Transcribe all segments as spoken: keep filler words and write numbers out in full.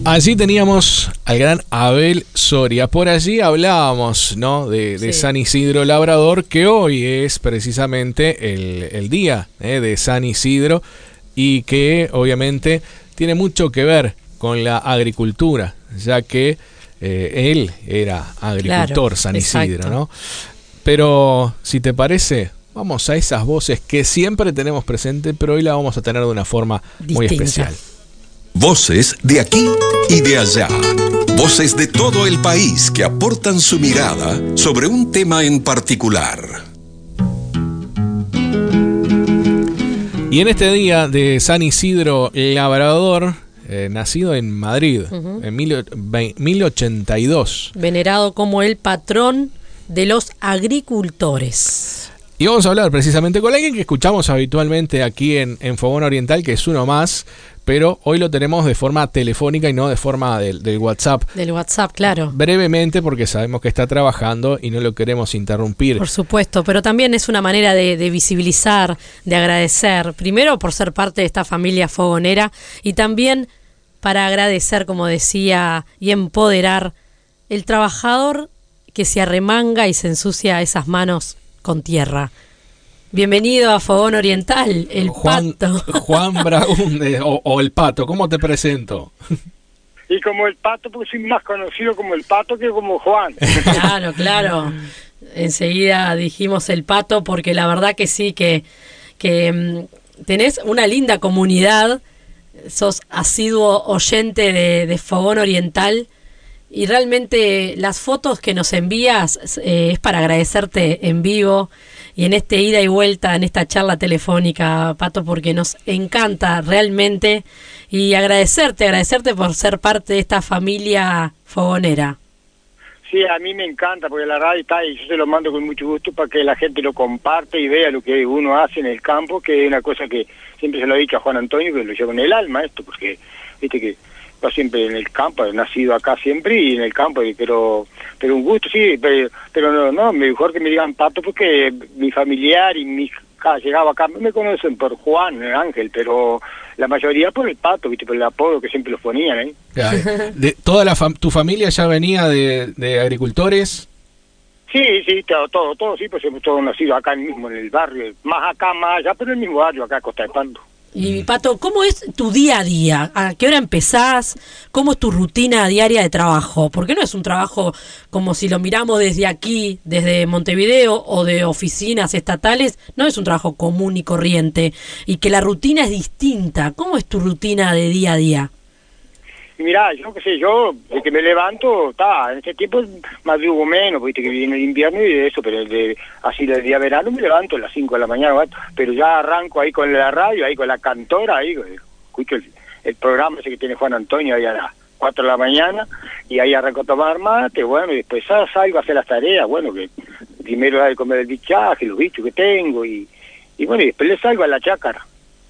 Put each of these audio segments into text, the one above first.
Allí teníamos al gran Abel Soria. Por allí hablábamos, ¿no?, de, de sí. San Isidro Labrador, que hoy es precisamente el, el día ¿eh? de San Isidro, y que obviamente tiene mucho que ver con la agricultura, ya que eh, él era agricultor, claro, San Isidro, exacto. ¿no? Pero si te parece, vamos a esas voces que siempre tenemos presente, pero hoy la vamos a tener de una forma distinta, muy especial. Voces de aquí y de allá. Voces de todo el país que aportan su mirada sobre un tema en particular. Y en este día de San Isidro Labrador, eh, nacido en Madrid, uh-huh. en mil ochenta y dos. Venerado como el patrón de los agricultores. Y vamos a hablar precisamente con alguien que escuchamos habitualmente aquí en, en Fogón Oriental, que es uno más, pero hoy lo tenemos de forma telefónica y no de forma del, del WhatsApp. Del WhatsApp, claro. Brevemente, porque sabemos que está trabajando y no lo queremos interrumpir. Por supuesto, pero también es una manera de, de visibilizar, de agradecer, primero por ser parte de esta familia fogonera y también para agradecer, como decía, y empoderar el trabajador que se arremanga y se ensucia esas manos con tierra. Bienvenido a Fogón Oriental, el Juan, Pato. Juan Braunde, o, o el Pato, ¿cómo te presento? Y como el Pato, porque soy más conocido como el Pato que como Juan. Claro, claro. Enseguida dijimos el Pato porque la verdad que sí, que, que um, tenés una linda comunidad, sos asiduo oyente de, de Fogón Oriental. Y realmente las fotos que nos envías eh, es para agradecerte en vivo y en este ida y vuelta, en esta charla telefónica, Pato, porque nos encanta realmente, y agradecerte, agradecerte por ser parte de esta familia fogonera. Sí, a mí me encanta, porque la radio está y yo se lo mando con mucho gusto para que la gente lo comparte y vea lo que uno hace en el campo, que es una cosa que siempre se lo he dicho a Juan Antonio, que lo llevo en el alma esto, porque viste que yo siempre en el campo, he nacido acá siempre y en el campo, pero pero un gusto, sí, pero, pero no, no, mejor que me digan Pato, porque mi familiar y mi hija llegaba acá, me conocen por Juan Ángel, pero la mayoría por el Pato, viste, por el apodo que siempre los ponían, ¿eh? Claro. De, ¿Toda la fam- tu familia ya venía de, de agricultores? Sí, sí, todo, todo, todo, sí, pues hemos todos nacido acá mismo en el barrio, más acá, más allá, pero en el mismo barrio, acá a Costa de Pando. Y Pato, ¿cómo es tu día a día? ¿A qué hora empezás? ¿Cómo es tu rutina diaria de trabajo? Porque no es un trabajo como si lo miramos desde aquí, desde Montevideo o de oficinas estatales, no es un trabajo común y corriente, y que la rutina es distinta. ¿Cómo es tu rutina de día a día? Y mirá, yo qué sé, yo, de que me levanto, está, en este tiempo madrugo menos, viste que viene el invierno y de eso, pero de, así del día verano me levanto a las cinco de la mañana, pero ya arranco ahí con la radio, ahí con la cantora, ahí escucho el, el programa ese que tiene Juan Antonio ahí a las cuatro de la mañana, y ahí arranco a tomar mate, bueno, y después salgo a hacer las tareas, bueno, que primero hay que comer el bichaje, los bichos que tengo, y, y bueno, y después le salgo a la chácara.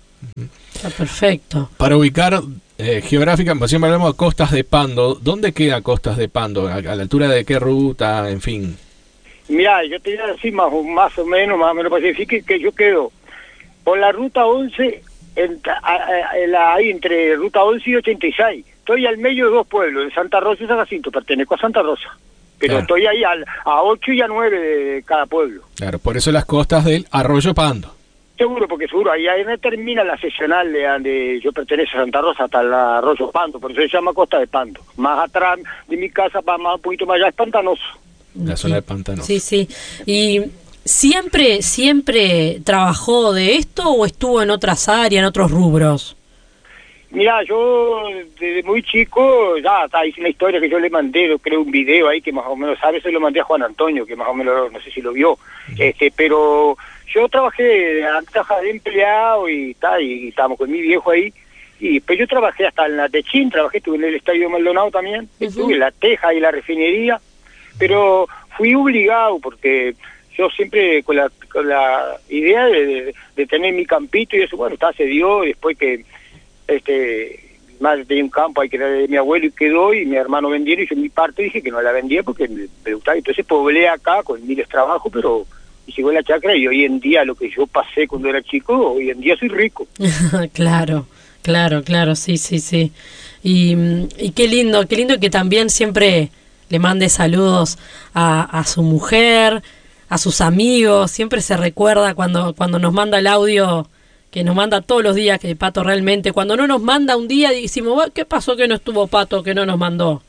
Está perfecto. Para ubicar eh, geográfica, siempre hablamos de Costas de Pando. ¿Dónde queda Costas de Pando? ¿A, a la altura de qué ruta? En fin. Mirá, yo te voy a decir más, más o menos, más o menos, para decir que, que yo quedo por la ruta once, en, a, a, en la, ahí entre ruta once y ochenta y seis. Estoy al medio de dos pueblos, en Santa Rosa y San Jacinto, pertenezco a Santa Rosa. Pero claro, estoy ahí al, a ocho y a nueve de cada pueblo. Claro, por eso las costas del Arroyo Pando. Seguro, porque seguro, ahí, ahí termina la seccional de donde yo pertenezco a Santa Rosa hasta el Arroyo Pando, por eso se llama Costa de Pando. Más atrás de mi casa, para más un poquito más allá, es pantanoso. La sí, zona de pantanoso. Sí, sí. ¿Y siempre, siempre trabajó de esto o estuvo en otras áreas, en otros rubros? Mira, yo desde muy chico, ya está ahí la historia que yo le mandé, yo creo un video ahí que más o menos, a veces lo mandé a Juan Antonio, que más o menos, no sé si lo vio, uh-huh. este pero yo trabajé, antes trabajaba de empleado y tal, y estábamos con mi viejo ahí, y pues yo trabajé hasta en la Techín, trabajé, estuve en el Estadio Maldonado también, uh-huh. estuve en la Teja y la refinería, pero fui obligado porque yo siempre con la, con la idea de, de, de tener mi campito y eso, bueno, está, se dio, después que este mi madre tenía un campo ahí que era de mi abuelo y quedó, y mi hermano vendieron, y yo en mi parte dije que no la vendía porque me, me gustaba, entonces poblé acá con miles de trabajos, pero y llegó la chacra, y hoy en día lo que yo pasé cuando era chico, hoy en día soy rico. Claro, Claro, claro, sí, sí, sí. Y, y qué lindo, qué lindo que también siempre le mande saludos a, a su mujer, a sus amigos. Siempre se recuerda cuando, cuando nos manda el audio, que nos manda todos los días, que Pato realmente, cuando no nos manda un día, decimos, ¿qué pasó que no estuvo Pato, que no nos mandó?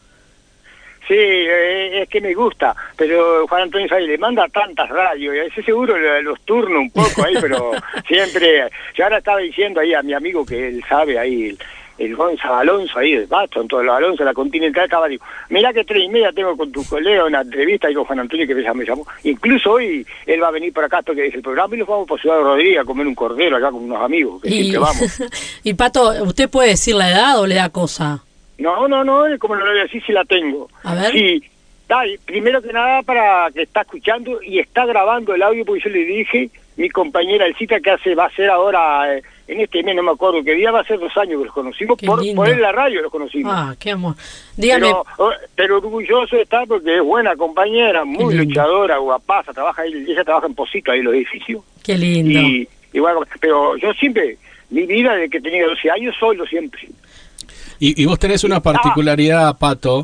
Sí, eh, es que me gusta, pero Juan Antonio Sáenz le manda tantas radios, y a veces seguro los turno un poco ahí, pero siempre, yo ahora estaba diciendo ahí a mi amigo que él sabe ahí, el, el Gonzalo Alonso ahí de Pasto, en todos los Alonso, la Continental, estaba, digo, mirá que tres y media tengo con tu colega una entrevista ahí con Juan Antonio que me llamó, incluso hoy él va a venir por acá, esto que es el programa, y nos vamos por Ciudad Rodríguez a comer un cordero allá con unos amigos, que y, siempre vamos. Y Pato, ¿usted puede decir la edad o le da cosa? No, no, no, como lo voy a decir, si la tengo. A ver. Sí, dale, primero que nada para que está escuchando y está grabando el audio, porque yo le dije, mi compañera Elcita, que hace va a ser ahora, eh, en este mes, no me acuerdo qué día, va a ser dos años que los conocimos, Qué por, lindo. por en la radio los conocimos. Ah, qué amor. Dígame. Pero, pero orgulloso está porque es buena compañera, muy luchadora, guapaza, trabaja ahí, ella trabaja en Posito, ahí en los edificios. Qué lindo. Y, y bueno, pero yo siempre, mi vida desde que tenía doce años, solo siempre. Y, y vos tenés una particularidad, Pato,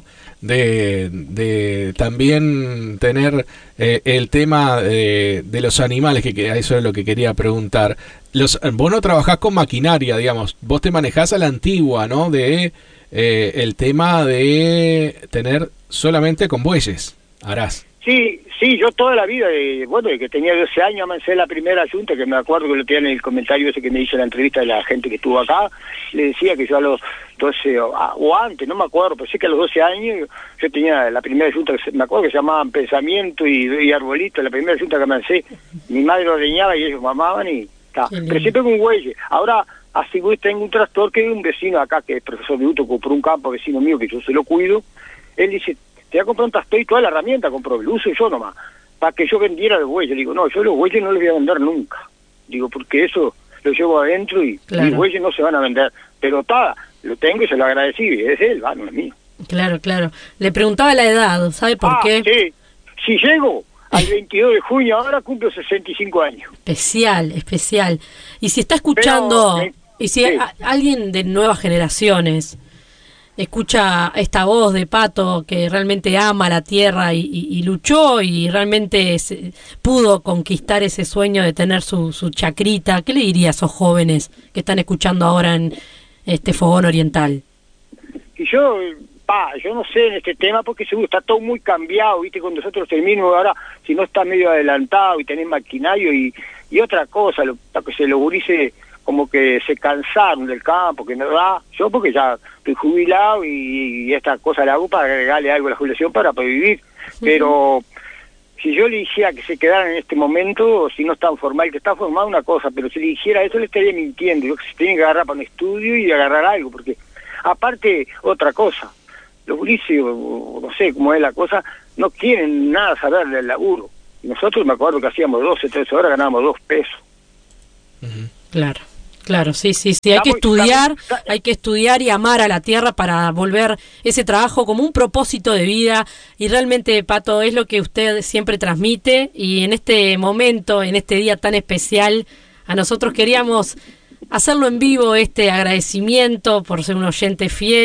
de, de también tener eh, el tema de, de los animales, que, que eso es lo que quería preguntar. Los, vos no trabajás con maquinaria, digamos, vos te manejás a la antigua, ¿no? De eh, el tema de tener solamente con bueyes, harás. Sí, sí, yo toda la vida, eh, bueno, de que tenía doce años, avancé la primera junta, que me acuerdo que lo tenía en el comentario ese que me hizo la entrevista de la gente que estuvo acá, le decía que yo a los doce, o, o antes, no me acuerdo, pero sí que a los doce años yo tenía la primera junta, que se, me acuerdo que se llamaban Pensamiento y, y Arbolito, la primera junta que avancé, mi madre ordeñaba y ellos mamaban y ta, pero siempre con güeyes. Ahora, así que tengo un tractor que un vecino acá, que es profesor de Uto, compró un campo, vecino mío, que yo se lo cuido, él dice, te voy a comprar un tractor y toda la herramienta compró, lo uso yo nomás, para que yo vendiera los bueyes. Digo, no, yo los bueyes no los voy a vender nunca. Digo, porque eso lo llevo adentro y claro. Mis bueyes no se van a vender. Pero está, lo tengo y se lo agradecí, es él, va, no es mío. Claro, claro. Le preguntaba la edad, ¿sabe por ah, qué? Sí, si llego al veintidós de junio, ahora cumplo sesenta y cinco años. Especial, especial. Y si está escuchando, Pero, eh, y si sí. a, alguien de nuevas generaciones escucha esta voz de Pato que realmente ama la tierra y, y, y luchó y realmente se, pudo conquistar ese sueño de tener su, su chacrita, ¿qué le diría a esos jóvenes que están escuchando ahora en este Fogón Oriental? Y yo, pa, yo no sé en este tema porque seguro está todo muy cambiado, viste, cuando nosotros terminamos ahora, si no está medio adelantado y tenés maquinario y, y otra cosa, lo, para que se lo gurice como que se cansaron del campo, que no da, yo porque ya estoy jubilado y, y esta cosa la hago para agregarle algo a la jubilación para poder vivir, sí. Pero si yo le dijera que se quedaran en este momento, si no es tan formal, que está formado una cosa, pero si le dijera eso le estaría mintiendo, yo que se tienen que agarrar para un estudio y agarrar algo, porque aparte otra cosa, los gurises, no sé cómo es la cosa, no quieren nada saber del laburo, y nosotros me acuerdo que hacíamos doce, trece horas, ganábamos dos pesos. Uh-huh. Claro. Claro, sí, sí, sí, hay que estudiar, hay que estudiar y amar a la tierra para volver ese trabajo como un propósito de vida y realmente, Pato, es lo que usted siempre transmite y en este momento, en este día tan especial, a nosotros queríamos hacerlo en vivo, este agradecimiento por ser un oyente fiel.